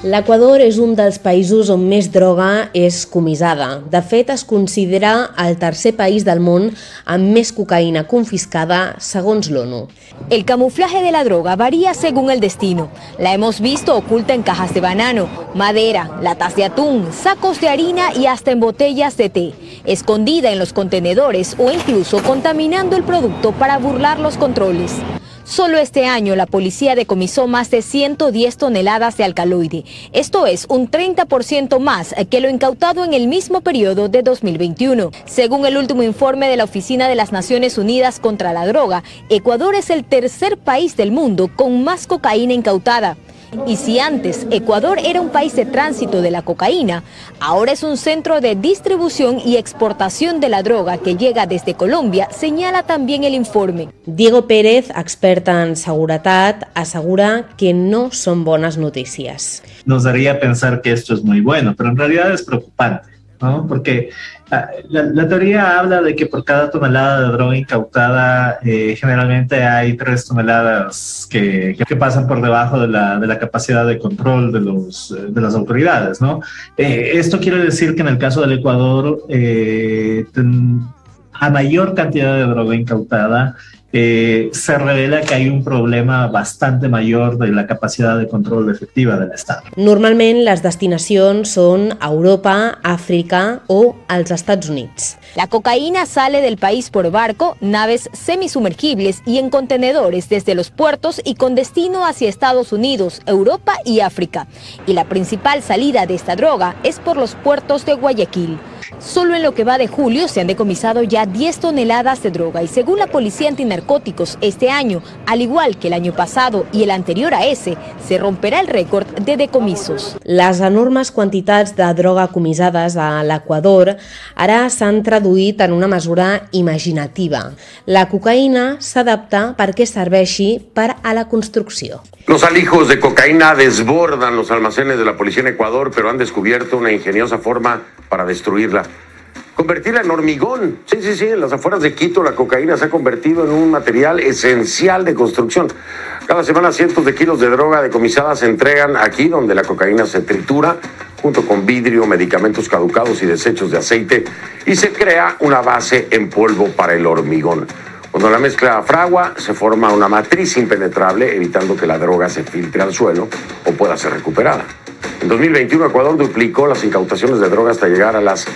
L'Equador és un dels països on més droga és comissada. De fet, es considera el tercer país del món amb més cocaïna confiscada, segons l'ONU. El camuflaje de la droga varía según el destino. La hemos visto oculta en cajas de banano, madera, latas de atún, sacos de harina y hasta en botellas de té, escondida en los contenedores o incluso contaminando el producto para burlar los controles. Solo este año la policía decomisó más de 110 toneladas de alcaloide. Esto es un 30% más que lo incautado en el mismo periodo de 2021. Según el último informe de la Oficina de las Naciones Unidas contra la Droga, Ecuador es el tercer país del mundo con más cocaína incautada. Y si antes Ecuador era un país de tránsito de la cocaína, ahora es un centro de distribución y exportación de la droga que llega desde Colombia, señala también el informe. Diego Pérez, expert en seguretat, asegura que no son buenas noticias. Nos daría pensar que esto es muy bueno, pero en realidad es preocupante, ¿no? Porque la teoría habla de que por cada tonelada de droga incautada generalmente hay 3 toneladas que pasan por debajo de la capacidad de control de las autoridades, ¿no? Esto quiere decir que en el caso del Ecuador, a mayor cantidad de droga incautada, se revela que hay un problema bastante mayor de la capacidad de control efectiva del Estado. Normalment les destinacions són Europa, Àfrica o els Estats Units. La cocaína sale del país por barco, naves semisumergibles y en contenedores desde los puertos y con destino hacia Estados Unidos, Europa y África. Y la principal salida de esta droga es por los puertos de Guayaquil. Solo en lo que va de julio se han decomisado ya 10 toneladas de droga y según la Policía Antinarcóticos, este año, al igual que el año pasado y el anterior a ese, se romperá el récord de decomisos. Les enormes quantitats de droga comissades a l'Equador ara s'han traduït en una mesura imaginativa. La cocaïna s'adapta perquè serveixi per a la construcció. Los alijos de cocaína desbordan los almacenes de la policía en Ecuador, pero han descubierto una ingeniosa forma para destruirla. Convertirla en hormigón. Sí, en las afueras de Quito la cocaína se ha convertido en un material esencial de construcción. Cada semana cientos de kilos de droga decomisada se entregan aquí, donde la cocaína se tritura junto con vidrio, medicamentos caducados y desechos de aceite, y se crea una base en polvo para el hormigón. Cuando la mezcla fragua, se forma una matriz impenetrable, evitando que la droga se filtre al suelo o pueda ser recuperada. En 2021, Ecuador duplicó las incautaciones de droga hasta llegar a las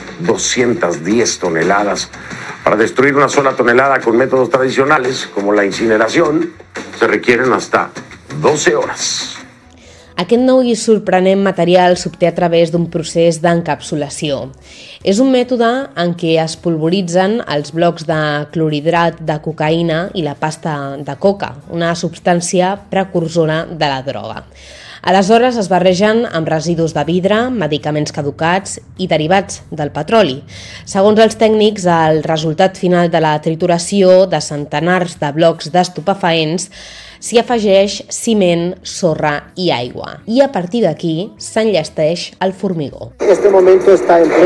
210 toneladas. Para destruir una sola tonelada con métodos tradicionales, como la incineración, se requieren hasta 12 horas. Aquest nou i sorprenent material s'obté a través d'un procés d'encapsulació. És un mètode en què es polvoritzen els blocs de clorhidrat de cocaïna i la pasta de coca, una substància precursora de la droga. Aleshores es barregen amb residus de vidre, medicaments caducats i derivats del petroli. Segons els tècnics, el resultat final de la trituració de centenars de blocs d'estupefaents s'hi afegeix ciment, sorra i aigua. I a partir d'aquí s'enllesteix el formigó.